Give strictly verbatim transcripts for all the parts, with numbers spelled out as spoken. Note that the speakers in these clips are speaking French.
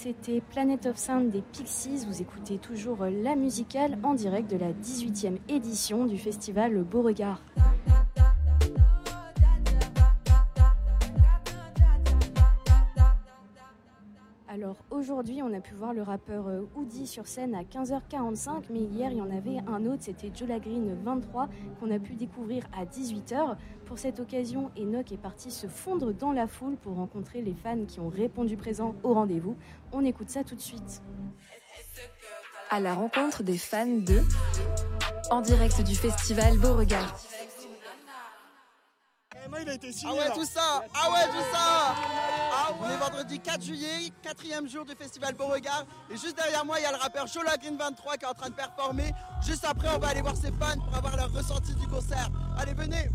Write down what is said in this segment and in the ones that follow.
c'était Planet of Sound des Pixies. Vous écoutez toujours la musicale en direct de la dix-huitième édition du festival Beauregard. Alors aujourd'hui, on a pu voir le rappeur Hoodie sur scène à quinze heures quarante-cinq, mais hier, il y en avait un autre, c'était Jola Green vingt-trois, qu'on a pu découvrir à dix-huit heures. Pour cette occasion, Enoch est parti se fondre dans la foule pour rencontrer les fans qui ont répondu présent au rendez-vous. On écoute ça tout de suite. À la rencontre des fans de... En direct du festival Beauregard. Moi, il a été signé, ah ouais, là. tout ça. Ah ouais, tout ça. Ah ouais. On est vendredi quatre juillet, quatrième jour du festival Beauregard. Et juste derrière moi, il y a le rappeur Jola Green vingt-trois qui est en train de performer. Juste après, on va aller voir ses fans pour avoir leur ressenti du concert. Allez, venez.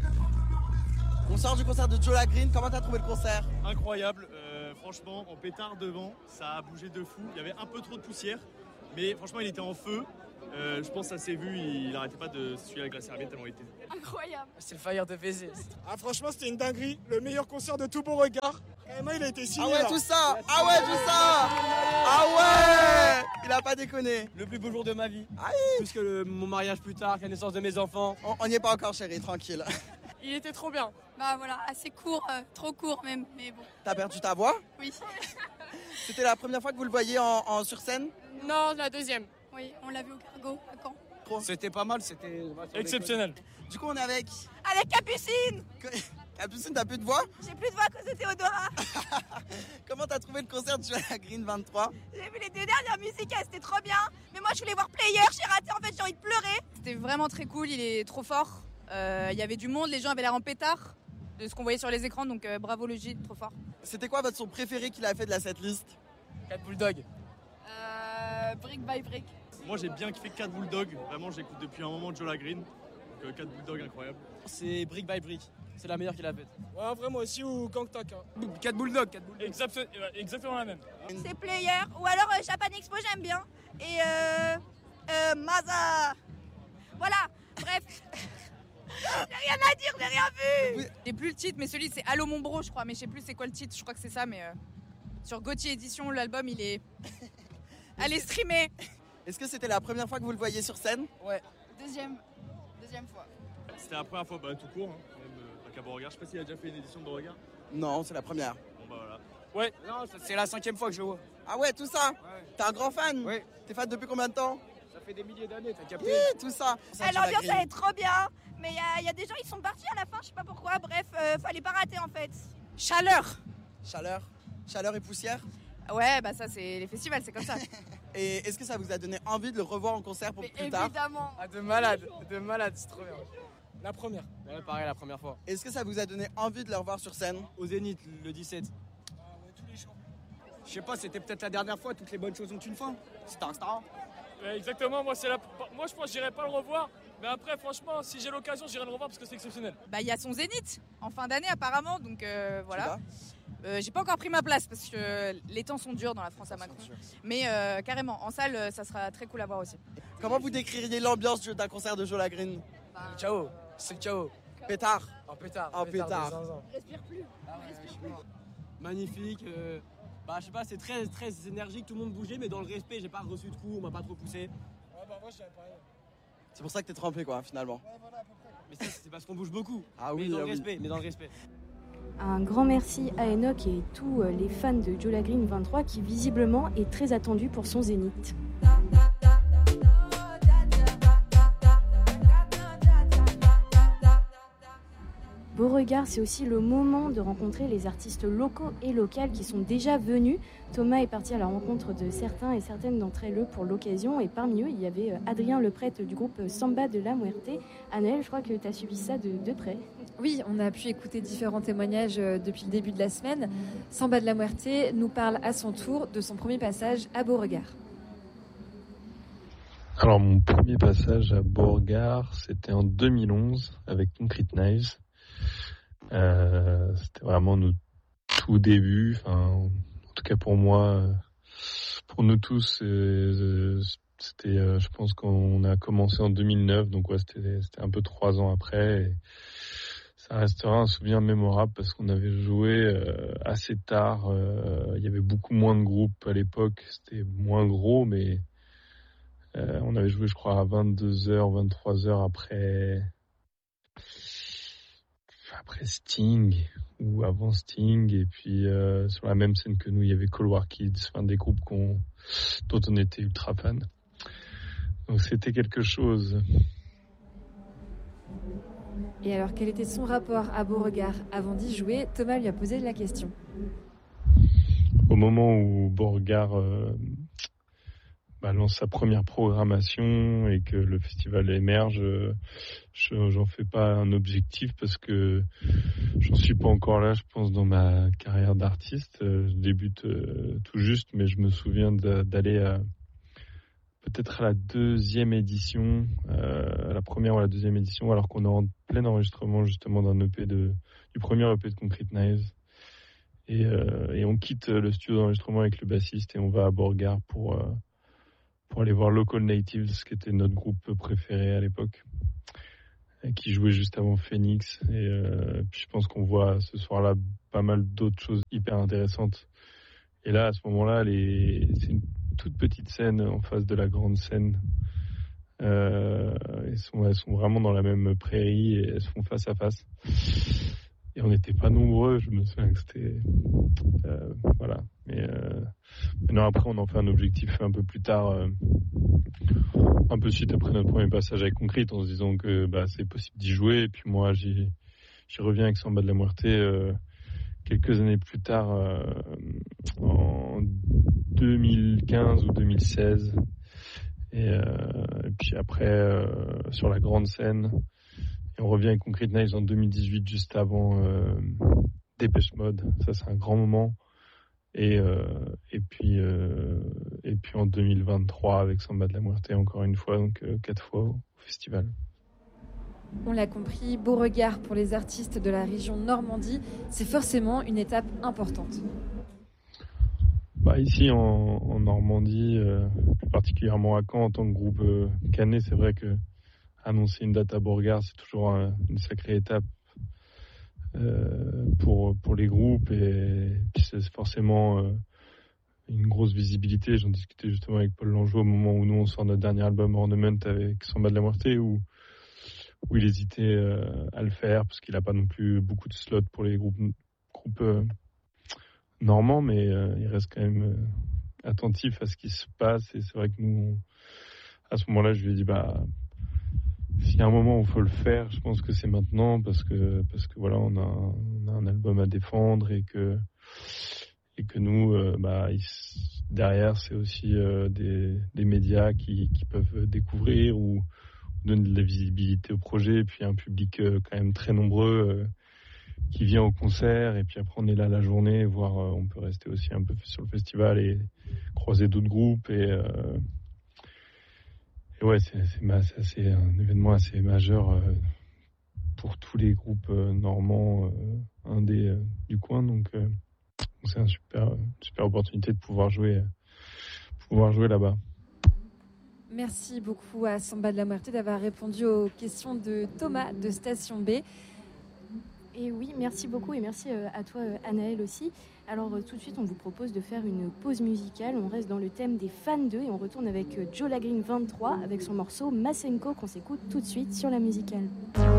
On sort du concert de Jola Green. Comment t'as trouvé le concert? Incroyable. Euh, franchement, en pétard devant, ça a bougé de fou. Il y avait un peu trop de poussière. Mais franchement, il était en feu. Euh, je pense que ça s'est vu, il n'arrêtait pas de suivre avec la serviette tellement il était incroyable. C'est le fire de P Z. Ah franchement c'était une dinguerie, le meilleur concert de tout Beauregard. Moi il a été signé. Ah ouais là. tout ça. Ah ouais tout ça. Ah ouais. Il a pas déconné. Le plus beau jour de ma vie. Ah oui. Plus que le, mon mariage plus tard, que la naissance de mes enfants. On n'y est pas encore chérie, tranquille. Il était trop bien. Bah voilà, assez court, euh, trop court même, mais bon. T'as perdu ta voix? Oui. C'était la première fois que vous le voyez en, en sur scène? Non, la deuxième. Oui, on l'a vu au Cargo à Caen. C'était pas mal, c'était exceptionnel. Du coup, on est avec... Avec Capucine. Capucine, t'as plus de voix? J'ai plus de voix à cause de Théodora. Comment t'as trouvé le concert de Jola Green vingt-trois? J'ai vu les deux dernières musiques, c'était trop bien. Mais moi, je voulais voir Player, j'ai raté, en fait, j'ai envie de pleurer. C'était vraiment très cool, il est trop fort. Il euh, y avait du monde, les gens avaient l'air en pétard de ce qu'on voyait sur les écrans, donc euh, bravo le J, trop fort. C'était quoi votre son préféré qu'il a fait de la setlist? Cat Bulldog. Euh, brick by brick. Moi j'ai bien kiffé Cat Bulldog, vraiment j'écoute depuis un moment Jola Green. Donc euh, Cat Bulldog incroyable. C'est Brick by Brick, c'est la meilleure qu'il a faite. Ouais vraiment aussi ou Gangtak. Hein. Cat Bulldog, Cat Bulldog. Exactement, exactement la même. C'est Player, ou alors euh, Japan Expo j'aime bien. Et euh, euh, Maza. Voilà, bref. J'ai rien à dire, j'ai rien vu. J'ai plus le titre, mais celui c'est Allo mon bro, je crois, mais je sais plus c'est quoi le titre, je crois que c'est ça, mais euh, sur Gauthier Édition, l'album il est. Allez streamer. Est-ce que c'était la première fois que vous le voyez sur scène? Ouais. Deuxième, deuxième fois. C'était la première fois, bah, tout court, hein, même euh, à Beauregard. Je sais pas s'il a déjà fait une édition de Beauregard. Non, c'est la première. Bon bah voilà. Ouais, non, c'est la cinquième fois que je le vois. Ah ouais, tout ça? Ouais. T'es un grand fan? Ouais. T'es fan depuis combien de temps? Ça fait des milliers d'années, t'as capté? Oui, tout ça. Eh, l'ambiance elle est trop bien. Mais il y, y a des gens, ils sont partis à la fin, je sais pas pourquoi. Bref, euh, fallait pas rater en fait. Chaleur. Chaleur? Chaleur et poussière? Ouais, bah ça c'est les festivals, c'est comme ça. Et est-ce que ça vous a donné envie de le revoir en concert pour Mais plus tard? évidemment. Ah, de malade, de malade, c'est trop bien. La première. Ouais, pareil, la première fois. Est-ce que ça vous a donné envie de le revoir sur scène? Au Zénith, le dix-sept. Ah ouais, tous les jours. Je sais pas, c'était peut-être la dernière fois, toutes les bonnes choses ont une fin. C'est un star. Ouais, exactement, moi, c'est la... moi je pense que j'irai pas le revoir. Mais après, franchement, si j'ai l'occasion, j'irai le revoir parce que c'est exceptionnel. Bah, il y a son Zénith en fin d'année apparemment, donc euh, voilà. Euh, j'ai pas encore pris ma place parce que les temps sont durs dans la France à Macron. Mais euh, carrément, en salle, ça sera très cool à voir aussi. Comment vous décririez l'ambiance d'un concert de Jola Green? Bah, Ciao, c'est le ciao. Pétard. En pétard. En pétard. Respire plus. Ah ouais, respire plus. Magnifique. Euh, bah, je sais pas, c'est très, très énergique, tout le monde bougeait, mais dans le respect, j'ai pas reçu de coups, on m'a pas trop poussé. Ouais, bah moi j'avais pareil. C'est pour ça que t'es trempé, quoi, finalement. Ouais, voilà, à peu près. Mais ça, c'est parce qu'on bouge beaucoup. Ah oui, mais dans ah le oui. respect, mais dans le respect. Un grand merci à Enoch et tous les fans de Jola Green vingt-trois qui visiblement est très attendu pour son Zénith. Beauregard, c'est aussi le moment de rencontrer les artistes locaux et locales qui sont déjà venus. Thomas est parti à la rencontre de certains et certaines d'entre elles pour l'occasion. Et parmi eux, il y avait Adrien Leprêtre du groupe Samba de la Muerte. Anaëlle, je crois que tu as suivi ça de, de près. Oui, on a pu écouter différents témoignages depuis le début de la semaine. Samba de la Muerte nous parle à son tour de son premier passage à Beauregard. Alors mon premier passage à Beauregard, c'était en deux mille onze avec Concrete Knives. Euh, c'était vraiment nos tout débuts, enfin, en tout cas pour moi, pour nous tous, euh, c'était, euh, je pense qu'on a commencé en deux mille neuf, donc ouais, c'était, c'était un peu trois ans après. Et Ça restera un souvenir mémorable parce qu'on avait joué euh, assez tard. Euh, il y avait beaucoup moins de groupes à l'époque. C'était moins gros, mais euh, on avait joué, je crois, à vingt-deux heures, vingt-trois heures après, après Sting ou avant Sting. Et puis euh, sur la même scène que nous, il y avait Cold War Kids, enfin, des groupes qu'on, dont on était ultra fan. Donc c'était quelque chose. Et alors, quel était son rapport à Beauregard avant d'y jouer? Thomas lui a posé la question. Au moment où Beauregard euh, bah, lance sa première programmation et que le festival émerge, euh, je, j'en fais pas un objectif parce que j'en suis pas encore là, je pense, dans ma carrière d'artiste. Euh, je débute euh, tout juste, mais je me souviens de, d'aller à peut-être à la deuxième édition, euh, la première ou la deuxième édition, alors qu'on est en plein enregistrement justement d'un E P de, du premier E P de Concrete Knives. Et, euh, et on quitte le studio d'enregistrement avec le bassiste et on va à Beauregard pour, euh, pour aller voir Local Natives, qui était notre groupe préféré à l'époque, et qui jouait juste avant Phoenix. Et euh, puis je pense qu'on voit ce soir-là pas mal d'autres choses hyper intéressantes. Et là, à ce moment-là, les... c'est une toute petite scène en face de la grande scène. Euh, elles, sont, elles sont vraiment dans la même prairie et elles se font face à face. Et on n'était pas nombreux, je me souviens que c'était... Euh, voilà. Mais euh, maintenant, après, on en fait un objectif un peu plus tard, euh, un peu suite après notre premier passage avec Concrete, en se disant que bah, c'est possible d'y jouer. Et puis moi, j'y, j'y reviens avec Samba de la Muerte euh, quelques années plus tard, euh, en deux mille quinze ou deux mille seize. Et, euh, et puis après, euh, sur la grande scène, et on revient avec Concrete Knives en deux mille dix-huit, juste avant euh, Dépêche Mode. Ça, c'est un grand moment. Et, euh, et, puis, euh, et puis en deux mille vingt-trois, avec Samba de la Muerte, encore une fois, donc euh, quatre fois au festival. On l'a compris, Beauregard pour les artistes de la région Normandie, c'est forcément une étape importante. Bah ici en, en Normandie, euh, plus particulièrement à Caen, en tant que groupe euh, canet, c'est vrai que annoncer une date à Beauregard, c'est toujours un, une sacrée étape euh, pour, pour les groupes et puis c'est forcément euh, une grosse visibilité. J'en discutais justement avec Paul Langeau au moment où nous on sort notre dernier album Ornament avec Samba de la Muerte, où, où il hésitait euh, à le faire parce qu'il n'a pas non plus beaucoup de slots pour les groupes, groupes euh, normand, mais euh, il reste quand même euh, attentif à ce qui se passe. Et c'est vrai que nous, on, à ce moment-là, je lui ai dit, bah, s'il y a un moment où il faut le faire, je pense que c'est maintenant, parce que parce que voilà, on a, on a un album à défendre et que et que nous, euh, bah, il, derrière, c'est aussi euh, des, des médias qui, qui peuvent découvrir ou donner de la visibilité au projet, et puis un public euh, quand même très nombreux. Euh, qui vient au concert, et puis après on est là la journée, voire euh, on peut rester aussi un peu sur le festival et croiser d'autres groupes. Et, euh, et ouais, c'est, c'est, c'est assez, un événement assez majeur euh, pour tous les groupes euh, normands euh, indés euh, du coin. Donc, euh, donc c'est une super, super opportunité de pouvoir jouer, pouvoir jouer là-bas. Merci beaucoup à Samba de la Muerte d'avoir répondu aux questions de Thomas de Station B. Et oui, merci beaucoup et merci à toi Anaëlle aussi. Alors tout de suite, on vous propose de faire une pause musicale. On reste dans le thème des fans d'eux et on retourne avec Joe Lagreen vingt-trois avec son morceau Masenko qu'on s'écoute tout de suite sur la musicale.